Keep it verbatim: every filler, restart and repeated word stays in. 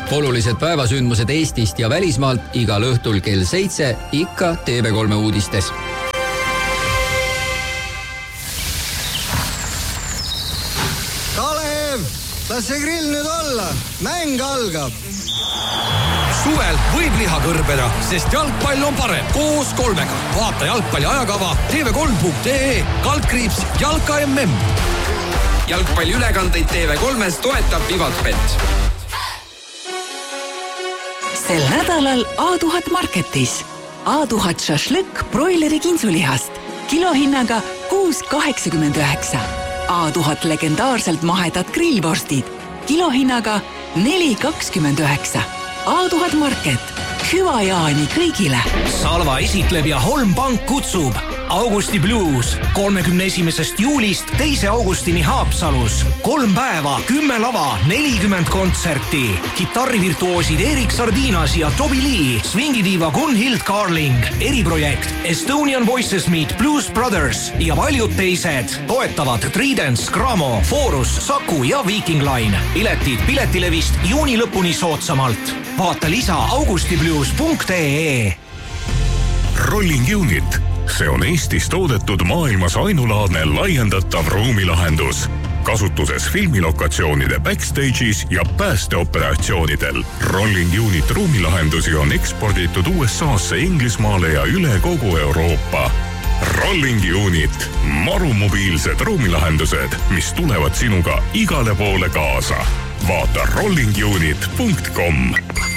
Olulised päevasündmused Eestist ja välismaalt igal õhtul kell seitse ikka T V kolme uudistes. Kalev, las see grill nüüd olla. Mäng algab. Suvel võib liha kõrbeda, sest jalgpall on parem koos kolmega. Vaata jalgpalli ajakava T V kolm punkt ee, kaldkriips Jalka M M. Jalgpalli ülekandeid T V kolmes toetab Vivatbet. Sel nädalal A tuhat Marketis. A tuhat šašlõkk broileri kintsulihast. Kilohinnaga kuus kaheksakümmend üheksa. A tuhat legendaarselt mahedad grillvorstid. Kilohinnaga neli kakskümmend üheksa. A tuhat Market. Hüva jaani kõigile. Salva esitleb ja Holm Pank kutsub. Augusti Blues kolmekümne esimesest juulist teise augustini Haapsalus. Kolm päeva, kümme lava, nelikümmend kontserti. Kitarrivirtuoosid Erik Sardinas ja Toby Lee, swingidiiva Gunhild Carling, eriprojekt Estonian Voices Meet Blues Brothers ja paljud teised. Toetavad Tridents, Gramo, Forus, Saku ja Viking Line. Piletid Piletilevist juuni lõpuni soodsamalt. Vaata lisa augustiblues punkt ee. Rolling Unit. See on Eestis toodetud maailmas ainulaadne laiendatav ruumilahendus. Kasutuses filmilokatsioonide backstage'is ja päästeoperatsioonidel. Rolling Unit ruumilahendusi on eksporditud U S A-sse, Inglismaale ja üle kogu Euroopa. Rolling Unit. Marumobiilsed ruumilahendused, mis tulevad sinuga igale poole kaasa. Vaata rolling unit punkt com.